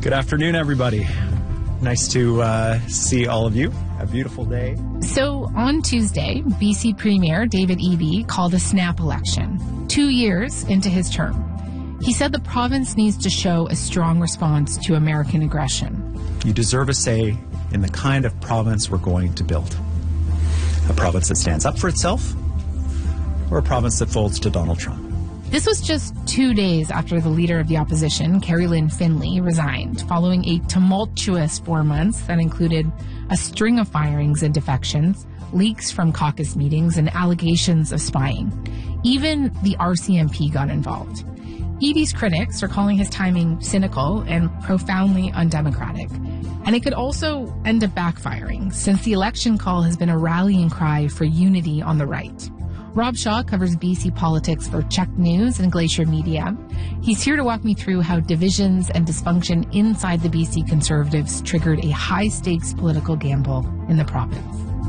Good afternoon, everybody. Nice to see all of you. A beautiful day. So on Tuesday, BC Premier David Eby called a snap election 2 years into his term. He said the province needs to show a strong response to American aggression. You deserve a say in the kind of province we're going to build. A province that stands up for itself, or a province that folds to Donald Trump. This was just 2 days after the leader of the opposition, Carrie Lynn Finley, resigned, following a tumultuous 4 months that included a string of firings and defections, leaks from caucus meetings, and allegations of spying. Even the RCMP got involved. Eby's critics are calling his timing cynical and profoundly undemocratic. And it could also end up backfiring, since the election call has been a rallying cry for unity on the right. Rob Shaw covers BC politics for Check News and Glacier Media. He's here to walk me through how divisions and dysfunction inside the BC Conservatives triggered a high-stakes political gamble in the province.